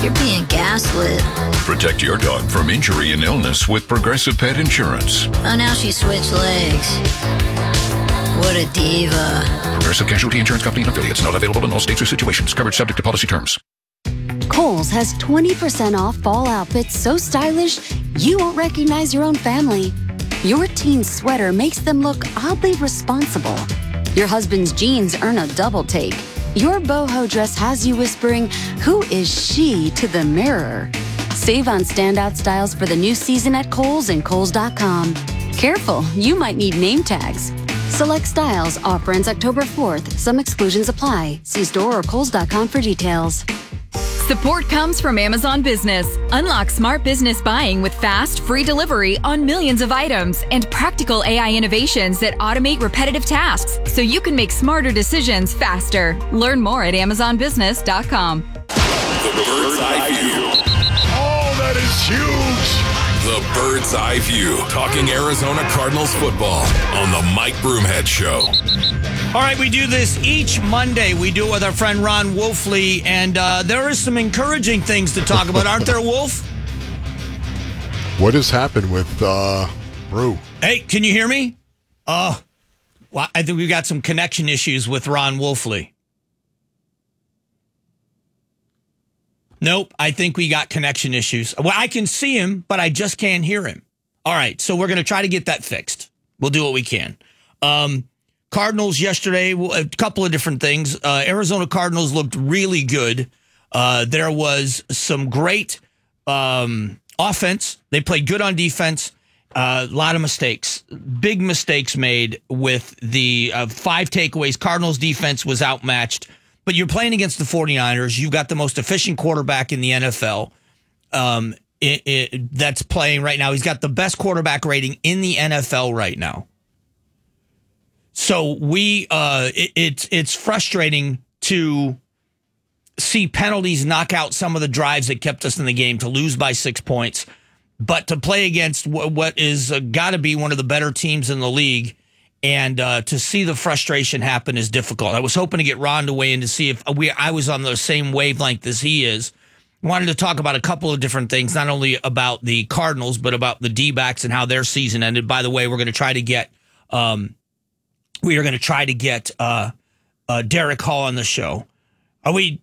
You're being gaslit. Protect your dog from injury and illness with Progressive Pet Insurance. Oh, now she switched legs. What a diva. Progressive Casualty Insurance Company and affiliates. Not available in all states or situations. Coverage subject to policy terms. Kohl's has 20% off fall outfits so stylish you won't recognize your own family. Your teen's sweater makes them look oddly responsible. Your husband's jeans earn a double take. Your boho dress has you whispering, "Who is she?" to the mirror. Save on standout styles for the new season at Kohl's and Kohls.com. Careful, you might need name tags. Select styles. Offer ends October 4th. Some exclusions apply. See store or Kohls.com for details. Support comes from Amazon Business. Unlock smart business buying with fast, free delivery on millions of items and practical AI innovations that automate repetitive tasks so you can make smarter decisions faster. Learn more at AmazonBusiness.com. The Bird's Eye View. Oh, that is huge. The Bird's Eye View. Talking Arizona Cardinals football on the Mike Broomhead Show. All right, we do this each Monday. We do it with our friend Ron Wolfley, and there is some encouraging things to talk about, aren't there, Wolf? What has happened with Brew? Hey, can you hear me? Well, I think we've got some connection issues with Ron Wolfley. Nope, I think we got connection issues. Well, I can see him, but I just can't hear him. All right, so we're going to try to get that fixed. We'll do what we can. Cardinals yesterday, a couple of different things. Arizona Cardinals looked really good. There was some great offense. They played good on defense. A lot of mistakes. Big mistakes made with the 5 takeaways. Cardinals defense was outmatched. But you're playing against the 49ers. You've got the most efficient quarterback in the NFL that's playing right now. He's got the best quarterback rating in the NFL right now. So it's frustrating to see penalties knock out some of the drives that kept us in the game, to lose by 6 points, but to play against what is got to be one of the better teams in the league, and to see the frustration happen is difficult. I was hoping to get Ron to weigh in to see if I was on the same wavelength as he is. Wanted to talk about a couple of different things, not only about the Cardinals, but about the D-backs and how their season ended. By the way, we're going to try to get Derek Hall on the show. Okay,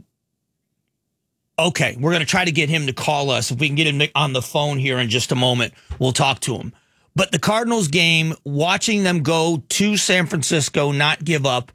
we're going to try to get him to call us. If we can get him on the phone here in just a moment, we'll talk to him. But the Cardinals game, watching them go to San Francisco, not give up,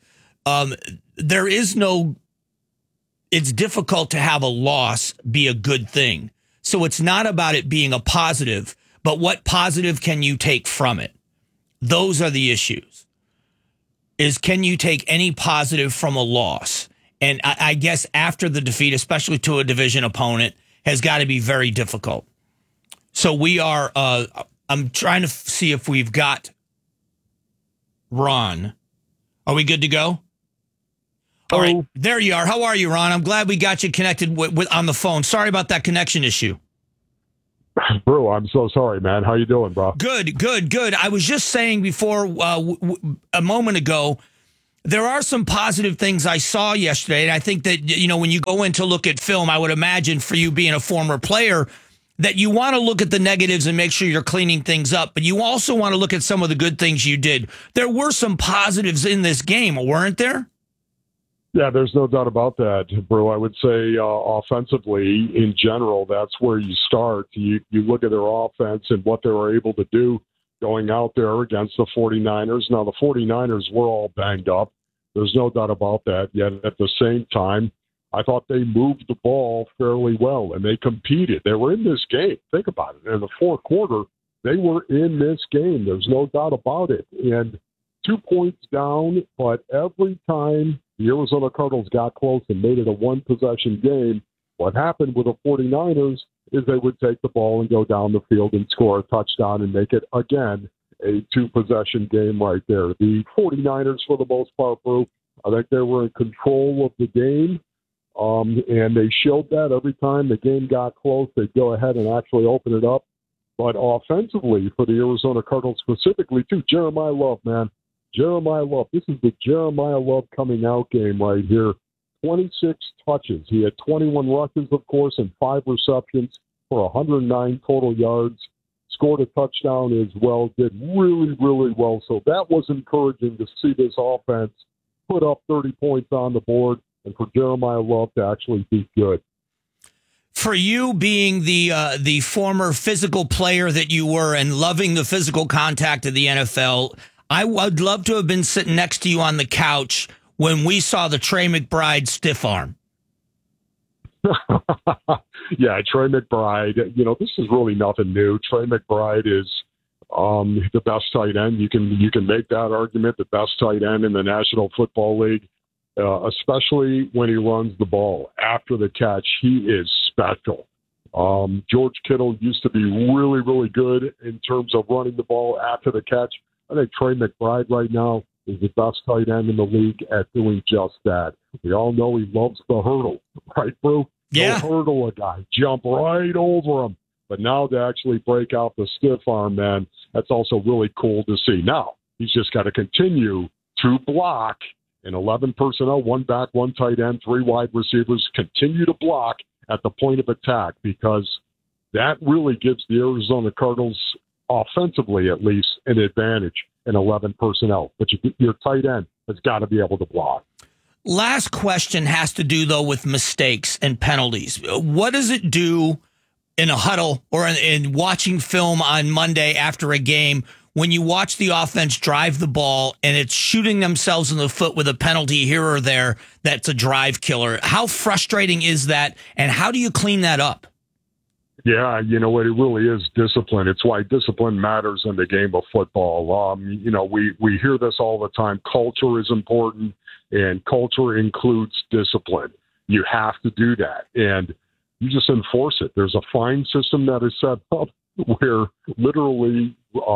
it's difficult to have a loss be a good thing. So it's not about it being a positive, but what positive can you take from it? Those are the issues. Can you take any positive from a loss? And I guess after the defeat, especially to a division opponent, has got to be very difficult. So we are, I'm trying to see if we've got Ron. Are we good to go? All right, there you are. How are you, Ron? I'm glad we got you connected with on the phone. Sorry about that connection issue. Bro, I'm so sorry, man. How you doing, bro? Good. I was just saying before a moment ago, there are some positive things I saw yesterday, and I think that, when you go in to look at film, I would imagine for you being a former player that you want to look at the negatives and make sure you're cleaning things up, but you also want to look at some of the good things you did. There were some positives in this game, weren't there? Yeah, there's no doubt about that, bro. I would say offensively, in general, that's where you start. You look at their offense and what they were able to do going out there against the 49ers. Now, the 49ers were all banged up. There's no doubt about that. Yet at the same time, I thought they moved the ball fairly well, and they competed. They were in this game. Think about it. In the fourth quarter, they were in this game. There's no doubt about it. And 2 points down, but every time the Arizona Cardinals got close and made it a one-possession game, what happened with the 49ers is they would take the ball and go down the field and score a touchdown and make it, again, a two-possession game right there. The 49ers, for the most part, Brew, I think they were in control of the game, and they showed that every time the game got close, they'd go ahead and actually open it up. But offensively, for the Arizona Cardinals specifically, too, Jeremiah Love, man. Jeremiah Love. This is the Jeremiah Love coming out game right here. 26 touches. He had 21 rushes, of course, and 5 receptions for 109 total yards. Scored a touchdown as well. Did really, really well. So that was encouraging to see this offense put up 30 points on the board and for Jeremiah Love to actually be good. For you being the former physical player that you were and loving the physical contact of the NFL, I would love to have been sitting next to you on the couch when we saw the Trey McBride stiff arm. Yeah, Trey McBride, this is really nothing new. Trey McBride is the best tight end. You can make that argument, the best tight end in the National Football League, especially when he runs the ball after the catch. He is special. George Kittle used to be really, really good in terms of running the ball after the catch. I think Trey McBride right now is the best tight end in the league at doing just that. We all know he loves the hurdle, right, Brew? Yeah. He'll hurdle a guy, jump right over him. But now to actually break out the stiff arm, man, that's also really cool to see. Now, he's just got to continue to block in 11 personnel, 1 back, 1 tight end, 3 wide receivers, continue to block at the point of attack, because that really gives the Arizona Cardinals, offensively at least, an advantage in 11 personnel. But your tight end has got to be able to block. Last question has to do, though, with mistakes and penalties. What does it do in a huddle or in watching film on Monday after a game when you watch the offense drive the ball and it's shooting themselves in the foot with a penalty here or there that's a drive killer? How frustrating is that, and how do you clean that up? Yeah, you know what? It really is discipline. It's why discipline matters in the game of football. We hear this all the time. Culture is important, and culture includes discipline. You have to do that, and you just enforce it. There's a fine system that is set up where literally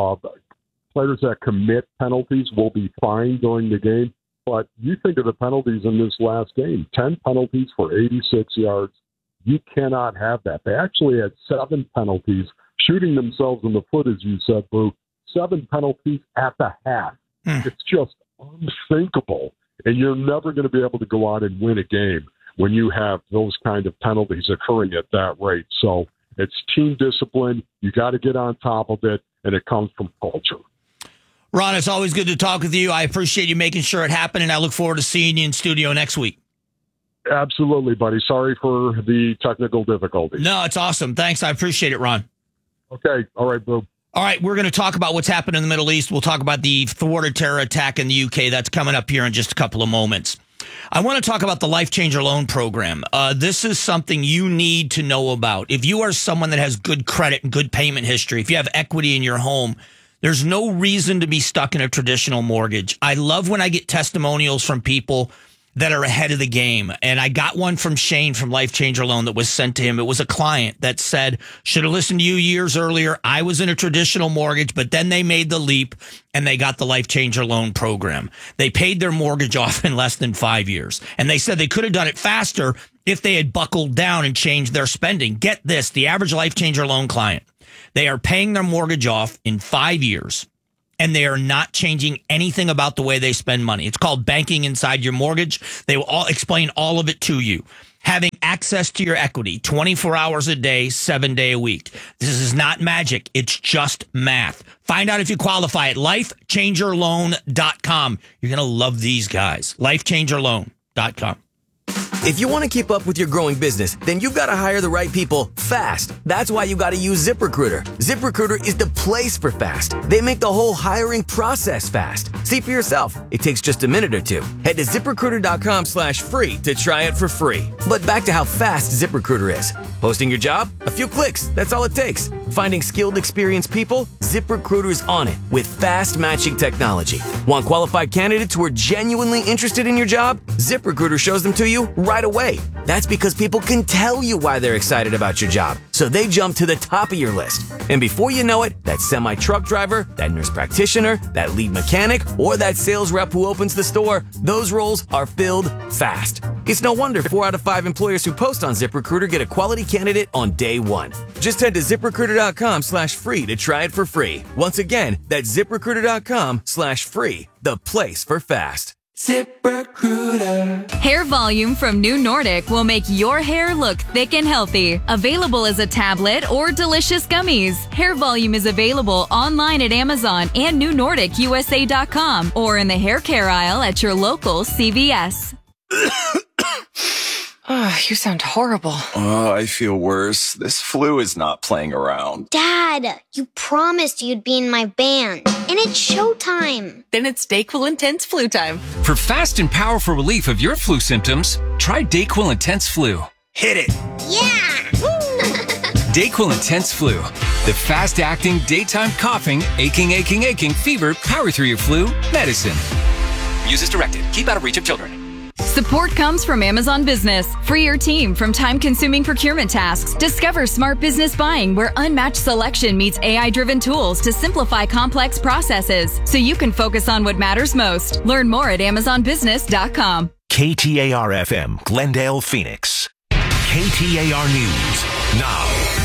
players that commit penalties will be fined during the game. But you think of the penalties in this last game, 10 penalties for 86 yards. You cannot have that. They actually had 7 penalties, shooting themselves in the foot, as you said, Boo. 7 penalties at the half. It's just unthinkable. And you're never going to be able to go out and win a game when you have those kind of penalties occurring at that rate. So it's team discipline. You got to get on top of it, and it comes from culture. Ron, it's always good to talk with you. I appreciate you making sure it happened, and I look forward to seeing you in studio next week. Absolutely, buddy. Sorry for the technical difficulties. No, it's awesome. Thanks. I appreciate it, Ron. Okay. All right, Boo. All right, we're going to talk about what's happened in the Middle East. We'll talk about the thwarted terror attack in the UK. That's coming up here in just a couple of moments. I want to talk about the Life Changer Loan Program. This is something you need to know about. If you are someone that has good credit and good payment history, if you have equity in your home, there's no reason to be stuck in a traditional mortgage. I love when I get testimonials from people that are ahead of the game. And I got one from Shane from Life Changer Loan that was sent to him. It was a client that said, should have listened to you years earlier. I was in a traditional mortgage, but then they made the leap and they got the Life Changer Loan Program. They paid their mortgage off in less than 5 years. And they said they could have done it faster if they had buckled down and changed their spending. Get this, the average Life Changer Loan client, they are paying their mortgage off in 5 years. And they are not changing anything about the way they spend money. It's called banking inside your mortgage. They will all explain all of it to you. Having access to your equity 24 hours a day, 7 days a week. This is not magic. It's just math. Find out if you qualify at lifechangerloan.com. You're going to love these guys. Lifechangerloan.com. If you want to keep up with your growing business, then you've got to hire the right people fast. That's why you got to use ZipRecruiter. ZipRecruiter is the place for fast. They make the whole hiring process fast. See for yourself. It takes just a minute or two. Head to ZipRecruiter.com/free to try it for free. But back to how fast ZipRecruiter is. Posting your job? A few clicks. That's all it takes. Finding skilled, experienced people? ZipRecruiter's on it with fast matching technology. Want qualified candidates who are genuinely interested in your job? ZipRecruiter shows them to you right away. That's because people can tell you why they're excited about your job, so they jump to the top of your list. And before you know it, that semi-truck driver, that nurse practitioner, that lead mechanic, or that sales rep who opens the store, those roles are filled fast. It's no wonder 4 out of 5 employers who post on ZipRecruiter get a quality candidate on day one. Just head to ZipRecruiter.com/free to try it for free. Once again, that's ZipRecruiter.com/free, the place for fast. ZipRecruiter. Hair volume from New Nordic will make your hair look thick and healthy. Available as a tablet or delicious gummies. Hair volume is available online at Amazon and NewNordicUSA.com or in the hair care aisle at your local CVS. Oh, you sound horrible. Oh, I feel worse. This flu is not playing around. Dad, you promised you'd be in my band, and it's showtime. Then it's DayQuil Intense Flu time. For fast and powerful relief of your flu symptoms, try DayQuil Intense Flu. Hit it. Yeah! DayQuil Intense Flu. The fast-acting, daytime coughing, aching, fever, power through your flu medicine. Use as directed. Keep out of reach of children. Support comes from Amazon Business. Free your team from time-consuming procurement tasks. Discover smart business buying where unmatched selection meets AI-driven tools to simplify complex processes so you can focus on what matters most. Learn more at AmazonBusiness.com. KTAR-FM, Glendale, Phoenix. KTAR News now.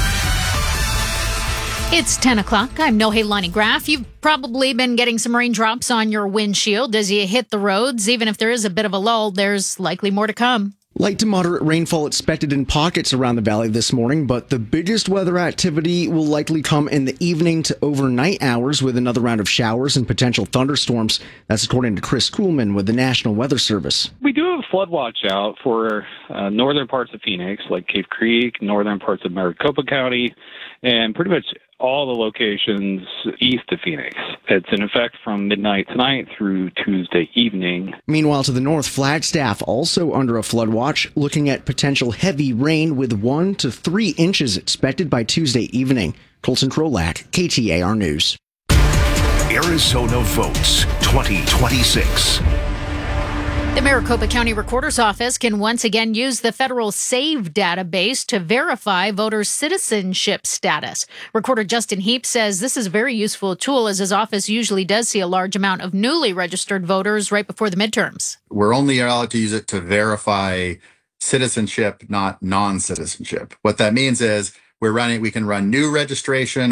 It's 10 o'clock. I'm Nohe Lonnie Graff. You've probably been getting some raindrops on your windshield as you hit the roads. Even if there is a bit of a lull, there's likely more to come. Light to moderate rainfall expected in pockets around the valley this morning, but the biggest weather activity will likely come in the evening to overnight hours with another round of showers and potential thunderstorms. That's according to Chris Kuhlman with the National Weather Service. We do have a flood watch out for northern parts of Phoenix, like Cave Creek, northern parts of Maricopa County, and pretty much all the locations east of Phoenix. It's in effect from midnight tonight through Tuesday evening. Meanwhile, to the north, Flagstaff also under a flood watch, looking at potential heavy rain with 1 to 3 inches expected by Tuesday evening. Colton Krolak, KTAR News. Arizona votes 2026. The Maricopa County Recorder's Office can once again use the federal SAVE database to verify voters' citizenship status. Recorder Justin Heap says this is a very useful tool as his office usually does see a large amount of newly registered voters right before the midterms. We're only allowed to use it to verify citizenship, not non-citizenship. What that means is we can run new registration.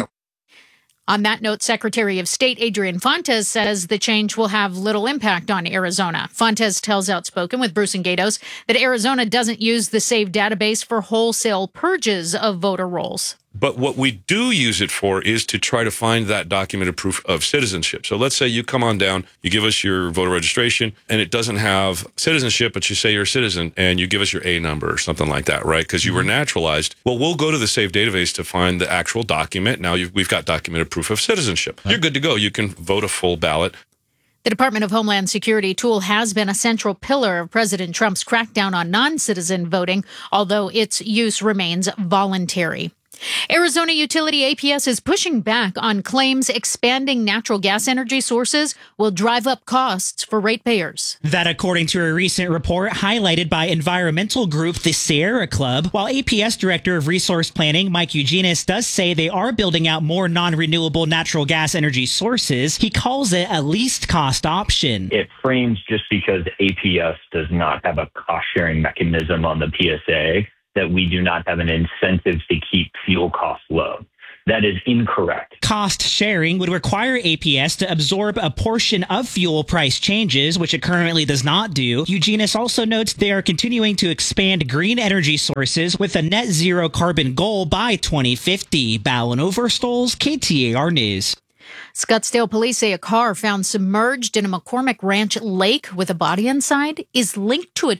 On that note, Secretary of State Adrian Fontes says the change will have little impact on Arizona. Fontes tells Outspoken with Bruce and Gatos that Arizona doesn't use the SAVE database for wholesale purges of voter rolls. But what we do use it for is to try to find that documented proof of citizenship. So let's say you come on down, you give us your voter registration, and it doesn't have citizenship, but you say you're a citizen, and you give us your A number or something like that, right? Because you were naturalized. Well, we'll go to the SAVE database to find the actual document. Now we've got documented proof of citizenship. You're good to go. You can vote a full ballot. The Department of Homeland Security tool has been a central pillar of President Trump's crackdown on non-citizen voting, although its use remains voluntary. Arizona utility APS is pushing back on claims expanding natural gas energy sources will drive up costs for ratepayers. That according to a recent report highlighted by environmental group the Sierra Club, while APS Director of Resource Planning Mike Eugenis does say they are building out more non-renewable natural gas energy sources, he calls it a least cost option. It frames just because APS does not have a cost-sharing mechanism on the PSA that we do not have an incentive to keep fuel costs low. That is incorrect. Cost sharing would require APS to absorb a portion of fuel price changes, which it currently does not do. Eugenis also notes they are continuing to expand green energy sources with a net zero carbon goal by 2050. Ballin Overstoles, KTAR News. Scottsdale police say a car found submerged in a McCormick Ranch lake with a body inside is linked to a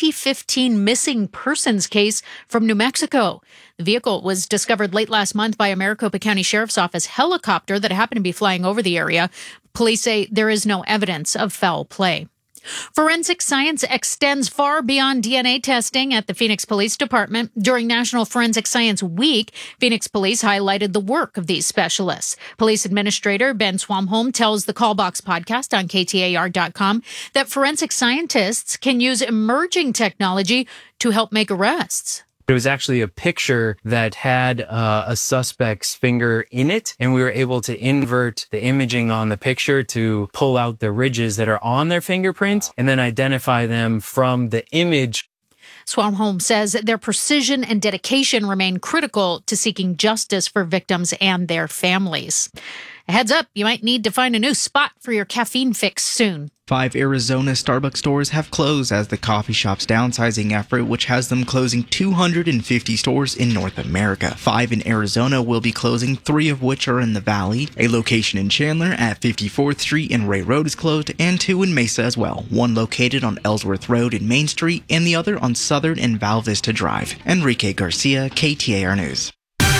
2015 missing persons case from New Mexico. The vehicle was discovered late last month by a Maricopa County Sheriff's Office helicopter that happened to be flying over the area. Police say there is no evidence of foul play. Forensic science extends far beyond DNA testing at the Phoenix Police Department. During National Forensic Science Week, Phoenix Police highlighted the work of these specialists. Police Administrator Ben Swamholm tells the Callbox podcast on KTAR.com that forensic scientists can use emerging technology to help make arrests. It was actually a picture that had a suspect's finger in it, and we were able to invert the imaging on the picture to pull out the ridges that are on their fingerprints and then identify them from the image. Swamholm says their precision and dedication remain critical to seeking justice for victims and their families. A heads up, you might need to find a new spot for your caffeine fix soon. 5 Arizona Starbucks stores have closed as the coffee shop's downsizing effort, which has them closing 250 stores in North America. 5 in Arizona will be closing, 3 of which are in the Valley. A location in Chandler at 54th Street and Ray Road is closed, and 2 in Mesa as well. 1 located on Ellsworth Road and Main Street, and the other on Southern and Val Vista Drive. Enrique Garcia, KTAR News.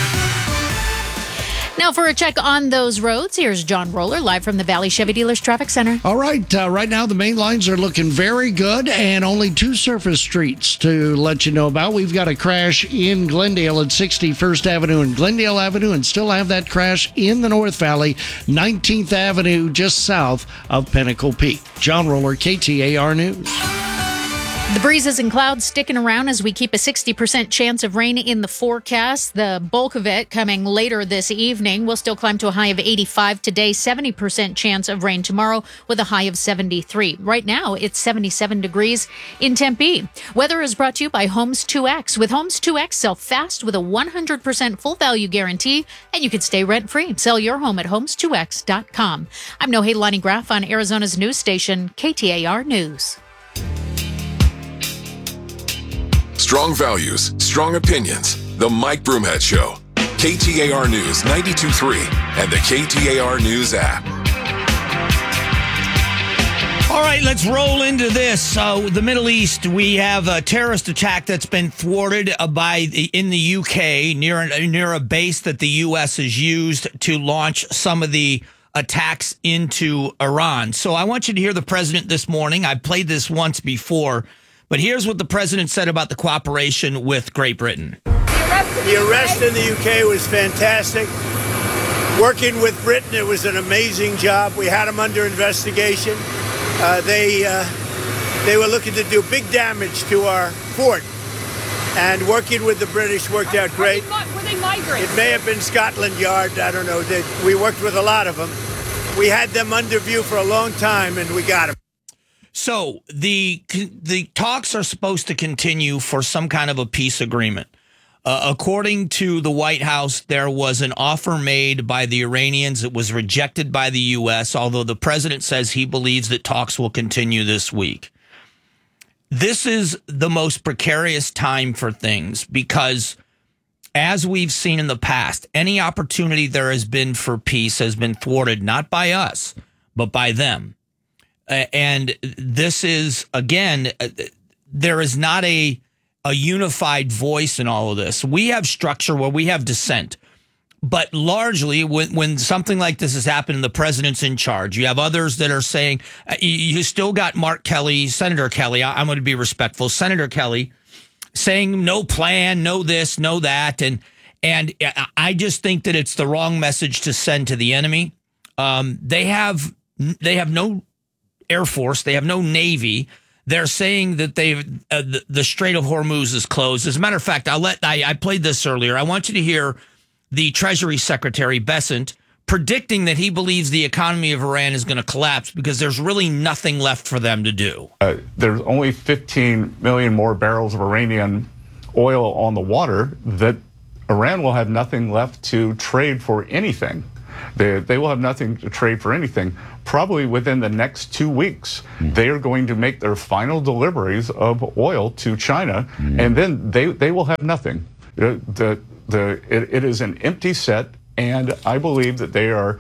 Now for a check on those roads, here's John Roller live from the Valley Chevy Dealers Traffic Center. All right, right now the main lines are looking very good and only 2 surface streets to let you know about. We've got a crash in Glendale at 61st Avenue and Glendale Avenue, and still have that crash in the North Valley, 19th Avenue just south of Pinnacle Peak. John Roller, KTAR News. The breezes and clouds sticking around as we keep a 60% chance of rain in the forecast. The bulk of it coming later this evening. We'll still climb to a high of 85 today, 70% chance of rain tomorrow with a high of 73. Right now, it's 77 degrees in Tempe. Weather is brought to you by Homes 2X. With Homes 2X, sell fast with a 100% full value guarantee, and you can stay rent-free. Sell your home at homes2x.com. I'm Nohe Graf on Arizona's news station, KTAR News. Strong values, strong opinions. The Mike Broomhead Show. KTAR News 92.3 and the KTAR News app. All right, let's roll into this. The Middle East, we have a terrorist attack that's been thwarted in the UK near a base that the U.S. has used to launch some of the attacks into Iran. So I want you to hear the president this morning. I played this once before. But here's what the president said about the cooperation with Great Britain. The arrest in the UK was fantastic. Working with Britain, it was an amazing job. We had them under investigation. They were looking to do big damage to our fort. And working with the British worked out great. Were they migrants? It may have been Scotland Yard. I don't know. We worked with a lot of them. We had them under view for a long time, and we got them. So the talks are supposed to continue for some kind of a peace agreement. According to the White House, there was an offer made by the Iranians. It was rejected by the U.S., although the president says he believes that talks will continue this week. This is the most precarious time for things because, as we've seen in the past, any opportunity there has been for peace has been thwarted, not by us, but by them. And this is, again, there is not a unified voice in all of this. We have structure where we have dissent. But largely, when something like this has happened, the president's in charge. You have others that are saying, you still got Mark Kelly, Senator Kelly, I'm going to be respectful, Senator Kelly, saying no plan, no this, no that. And I just think that it's the wrong message to send to the enemy. They have no Air Force. They have no Navy. They're saying that the Strait of Hormuz is closed. As a matter of fact, I played this earlier. I want you to hear the Treasury Secretary Bessent predicting that he believes the economy of Iran is going to collapse because there's really nothing left for them to do. There's only 15 million more barrels of Iranian oil on the water that Iran will have nothing left to trade for anything. They will have nothing to trade for anything. Probably within the next 2 weeks, they are going to make their final deliveries of oil to China, and then they will have nothing. It is an empty set, and I believe that they are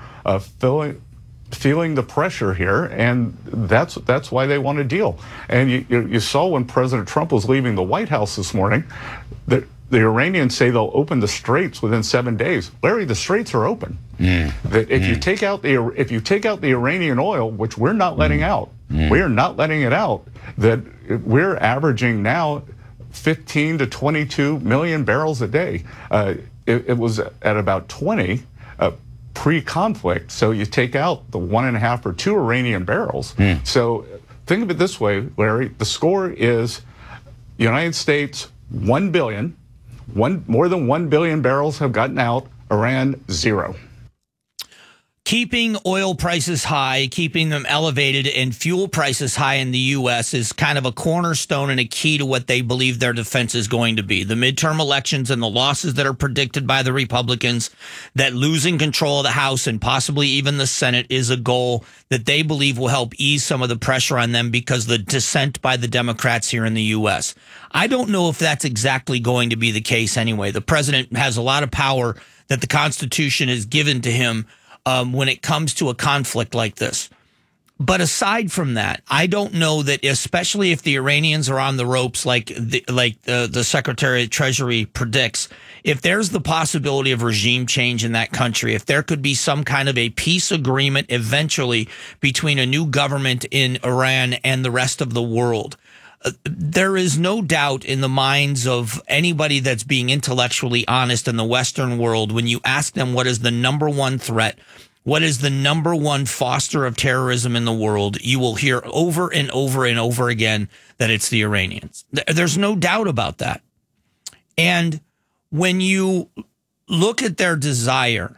feeling the pressure here, and that's why they want a deal. And you saw when President Trump was leaving the White House this morning that the Iranians say they'll open the straits within 7 days. Larry, the straits are open. That if you take out the Iranian oil, which we're not letting out, we are not letting it out. That we're averaging now 15 to 22 million barrels a day. It was at about 20 pre-conflict. So you take out the 1.5 or 2 Iranian barrels. So think of it this way, Larry. The score is United States 1 billion. More than 1 billion barrels have gotten out. Iran 0. keeping oil prices high, keeping them elevated, and fuel prices high in the U.S. is kind of a cornerstone and a key to what they believe their defense is going to be. The midterm elections and the losses that are predicted by the Republicans, that losing control of the House and possibly even the Senate is a goal that they believe will help ease some of the pressure on them because of the dissent by the Democrats here in the U.S. I don't know if that's exactly going to be the case anyway. The president has a lot of power that the Constitution has given to him when it comes to a conflict like this. But aside from that, I don't know that, especially if the Iranians are on the ropes like the Secretary of Treasury predicts, if there's the possibility of regime change in that country, if there could be some kind of a peace agreement eventually between a new government in Iran and the rest of the world, there is no doubt in the minds of anybody that's being intellectually honest in the Western world, when you ask them what is the number one threat, what is the number one foster of terrorism in the world, you will hear over and over and over again that it's the Iranians. There's no doubt about that. And when you look at their desire,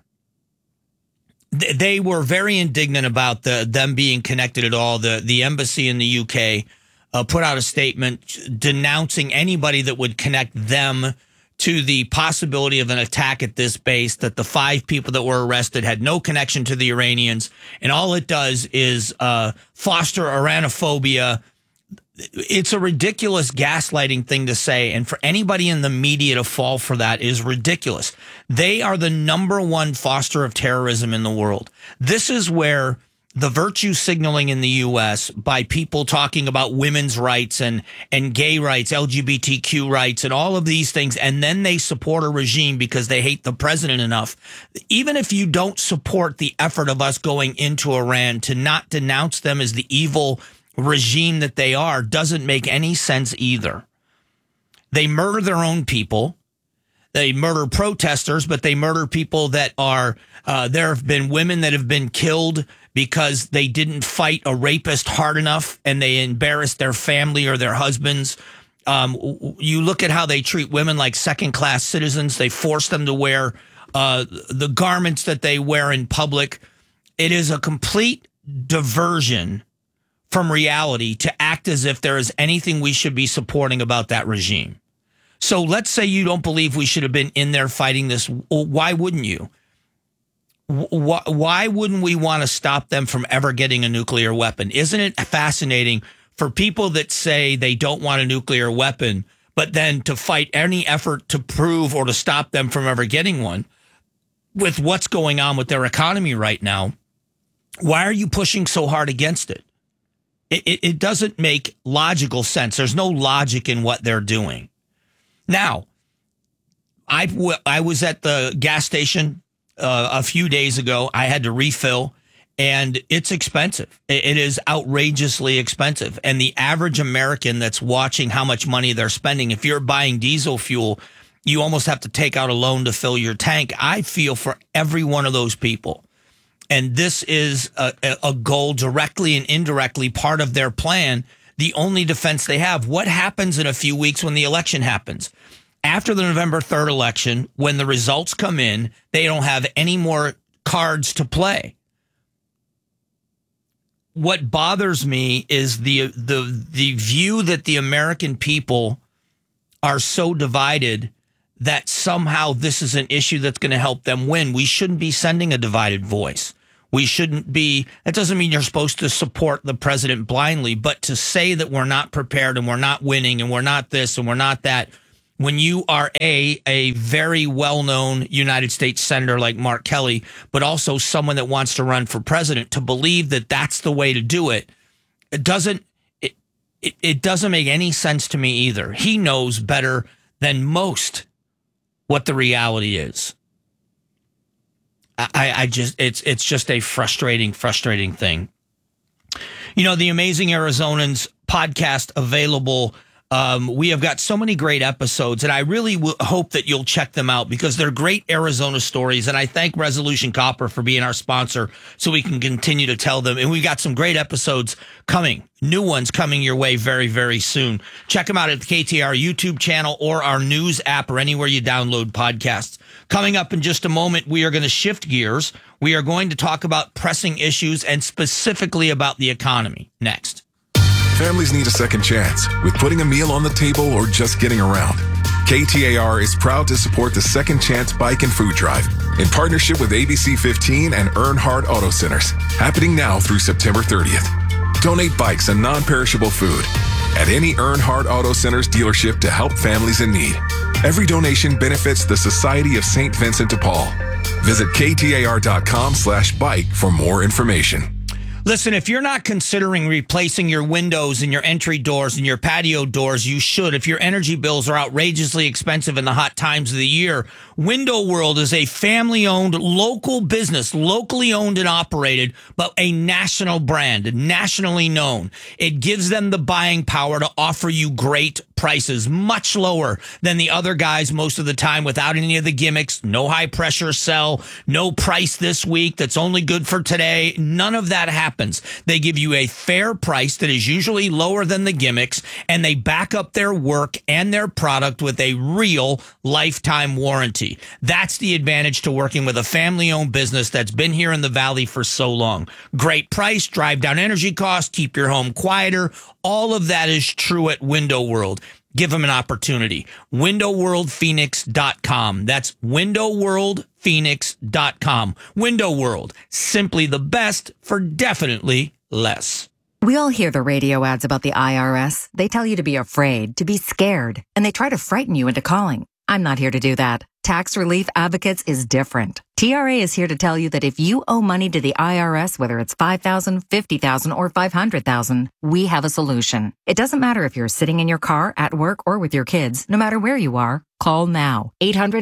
they were very indignant about them being connected at all. The embassy in the UK put out a statement denouncing anybody that would connect them to the possibility of an attack at this base, that the 5 people that were arrested had no connection to the Iranians. And all it does is foster Iranophobia. It's a ridiculous gaslighting thing to say. And for anybody in the media to fall for that is ridiculous. They are the number one foster of terrorism in the world. This is where the virtue signaling in the U.S. by people talking about women's rights and gay rights, LGBTQ rights, and all of these things, and then they support a regime because they hate the president enough. Even if you don't support the effort of us going into Iran, to not denounce them as the evil regime that they are doesn't make any sense either. They murder their own people. They murder protesters, but they murder people that are, there have been women that have been killed because they didn't fight a rapist hard enough and they embarrassed their family or their husbands. You look at how they treat women like second-class citizens. They force them to wear the garments that they wear in public. It is a complete diversion from reality to act as if there is anything we should be supporting about that regime. So let's say you don't believe we should have been in there fighting this. Why wouldn't you? Why wouldn't we want to stop them from ever getting a nuclear weapon? Isn't it fascinating for people that say they don't want a nuclear weapon, but then to fight any effort to prove or to stop them from ever getting one with what's going on with their economy right now? Why are you pushing so hard against it? It doesn't make logical sense. There's no logic in what they're doing. Now, I was at the gas station a few days ago. I had to refill, and it's expensive. It is outrageously expensive. And the average American that's watching how much money they're spending, if you're buying diesel fuel, you almost have to take out a loan to fill your tank. I feel for every one of those people. And this is a goal directly and indirectly part of their plan. The only defense they have. What happens in a few weeks when the election happens? After the November 3rd election, when the results come in, they don't have any more cards to play. What bothers me is the view that the American people are so divided that somehow this is an issue that's going to help them win. We shouldn't be sending a divided voice. We shouldn't be, that doesn't mean you're supposed to support the president blindly, but to say that we're not prepared and we're not winning and we're not this and we're not that, when you are a very well-known United States senator like Mark Kelly, but also someone that wants to run for president, to believe that that's the way to do it, it doesn't make any sense to me either. He knows better than most what the reality is. It's just a frustrating thing. You know, the Amazing Arizonans podcast available We have got so many great episodes, and I really hope that you'll check them out because they're great Arizona stories. And I thank Resolution Copper for being our sponsor so we can continue to tell them. And we've got some great episodes coming, new ones coming your way very, very soon. Check them out at the KTAR YouTube channel or our news app or anywhere you download podcasts. Coming up in just a moment, we are going to shift gears. We are going to talk about pressing issues and specifically about the economy next. Families need a second chance with putting a meal on the table or just getting around. KTAR is proud to support the Second Chance Bike and Food Drive in partnership with ABC 15 and Earnhardt Auto Centers, happening now through September 30th. Donate bikes and non-perishable food at any Earnhardt Auto Centers dealership to help families in need. Every donation benefits the Society of St. Vincent de Paul. Visit ktar.com/bike for more information. Listen, if you're not considering replacing your windows and your entry doors and your patio doors, you should. If your energy bills are outrageously expensive in the hot times of the year, Window World is a family-owned local business, locally owned and operated, but a national brand, nationally known. It gives them the buying power to offer you great prices, much lower than the other guys most of the time, without any of the gimmicks, no high pressure sell, no price this week that's only good for today. None of that happens. They give you a fair price that is usually lower than the gimmicks, and they back up their work and their product with a real lifetime warranty. That's the advantage to working with a family-owned business that's been here in the Valley for so long. Great price, drive down energy costs, keep your home quieter. All of that is true at Window World. Give them an opportunity. WindowWorldPhoenix.com. That's WindowWorldPhoenix.com. Window World, simply the best for definitely less. We all hear the radio ads about the IRS. They tell you to be afraid, to be scared, and they try to frighten you into calling. I'm not here to do that. Tax Relief Advocates is different. TRA is here to tell you that if you owe money to the IRS, whether it's $5,000, $50,000, or $500,000, we have a solution. It doesn't matter if you're sitting in your car, at work, or with your kids. No matter where you are, call now.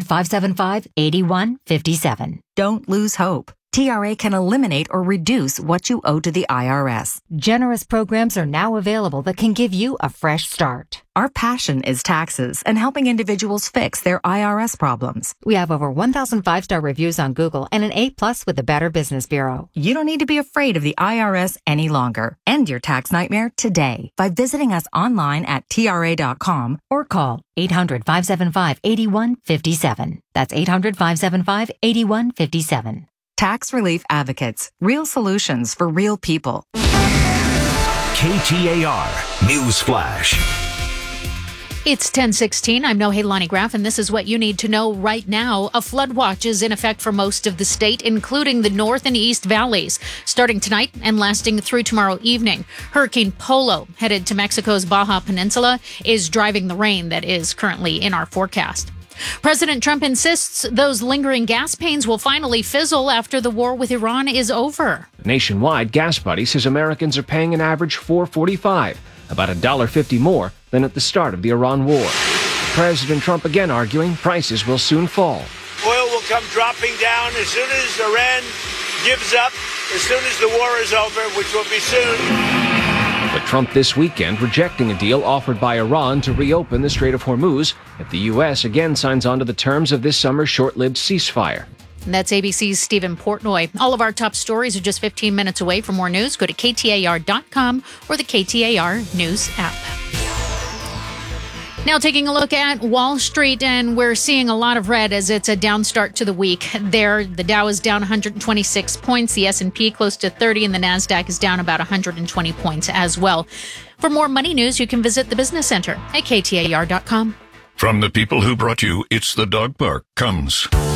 800-575-8157. Don't lose hope. TRA can eliminate or reduce what you owe to the IRS. Generous programs are now available that can give you a fresh start. Our passion is taxes and helping individuals fix their IRS problems. We have over 1,000 5-star reviews on Google and an A+ with the Better Business Bureau. You don't need to be afraid of the IRS any longer. End your tax nightmare today by visiting us online at TRA.com or call 800-575-8157. That's 800-575-8157. Tax Relief Advocates. Real solutions for real people. KTAR News Flash. It's 10:16. I'm Nohelani Graff, and this is what you need to know right now. A flood watch is in effect for most of the state, including the North and East Valleys, starting tonight and lasting through tomorrow evening. Hurricane Polo, headed to Mexico's Baja Peninsula, is driving the rain that is currently in our forecast. President Trump insists those lingering gas pains will finally fizzle after the war with Iran is over. Nationwide, Gas Buddy says Americans are paying an average $4.45, about $1.50 more than at the start of the Iran war. President Trump again arguing prices will soon fall. Oil will come dropping down as soon as Iran gives up, as soon as the war is over, which will be soon. But Trump this weekend rejecting a deal offered by Iran to reopen the Strait of Hormuz if the U.S. again signs on to the terms of this summer's short-lived ceasefire. That's ABC's Stephen Portnoy. All of our top stories are just 15 minutes away. For more news, go to KTAR.com or the KTAR News app. Now taking a look at Wall Street, and we're seeing a lot of red as it's a down start to the week. There, the Dow is down 126 points, the S&P close to 30, and the NASDAQ is down about 120 points as well. For more money news, you can visit the Business Center at KTAR.com. From the people who brought you It's the Dog Park comes